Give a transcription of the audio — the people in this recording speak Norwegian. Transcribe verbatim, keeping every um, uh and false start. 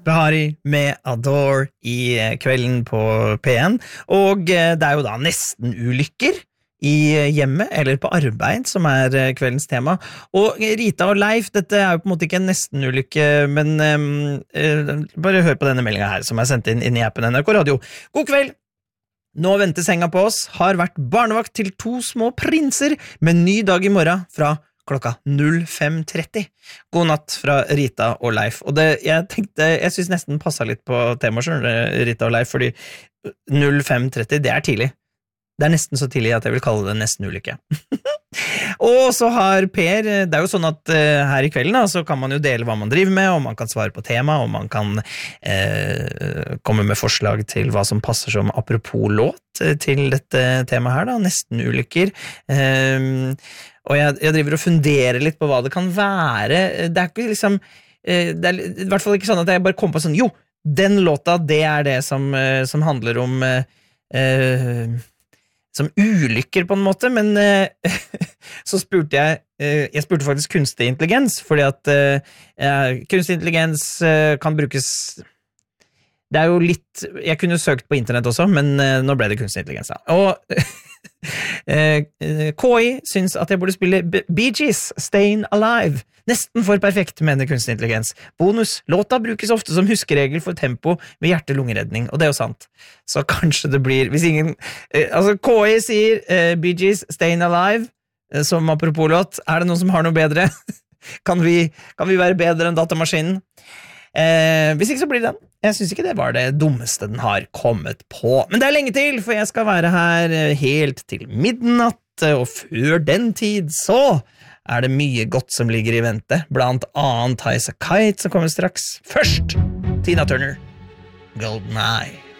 Behari med Adore i kvelden på P en, og det er jo da nesten ulykker i hjemmet eller på arbeid som er kveldens tema. Og Rita og Leif, dette er jo på en måte ikke en nesten ulykke, men um, bare hør på denne meldingen her som er sendt inn, inn i appen N R K Radio. God kveld! Nå venter senga på oss, har vært barnevakt til to små prinser med ny dag i morgen fra klokka fem tretti. God natt fra Rita og Leif. Og det, jeg tenkte, jeg synes nesten passet litt på temaet, Rita og Leif, fordi fem tretti, det er tidlig. Det er nesten så tidlig at jeg vil kalle det nesten ulykke. Og så har Per, det er jo sånn at uh, her i kvelden da, så kan man jo dele hva man driver med, og man kan svare på tema, og man kan uh, komme med forslag til hva som passer som apropos låt uh, til dette temaet her da, nesten ulykker. Uh, og jeg, jeg driver og funderer litt på hva det kan være. Det er ikke liksom, uh, det er i hvert fall ikke sånn at jeg bare kommer på sånn, jo, den låta, det er det som, uh, som handler om... Uh, uh, som ulykker på en måte, men uh, så spurte jeg, uh, jeg spurte faktisk kunstig intelligens, fordi at uh, kunstig intelligens uh, kan brukes, det er jo litt, jeg kunne søkt på internett også, men uh, nå ble det kunstig intelligens da. Og uh, K I syns at jeg burde spille Bee Gees, Stayin' Alive, nesten for perfekt, mener kunstig intelligens. Bonus, låta brukes ofte som huskeregel for tempo ved hjerte-lungeredning, og det er jo sant. Så kanskje det blir, hvis ingen, eh, altså K I sier eh, Bee Gees, Stayin' Alive, eh, som apropos låt, er det noen som har noe bedre? kan, vi, kan vi være bedre enn datamaskinen? Eh, hvis ikke så blir det den. Jeg synes ikke det var det dummeste den har kommet på. Men det er lenge til, for jeg skal være her helt til midnatt, og før den tid så er det mye godt som ligger i vente, blant annet Highas a Kite som kommer straks. Først, Tina Turner, Golden Eye.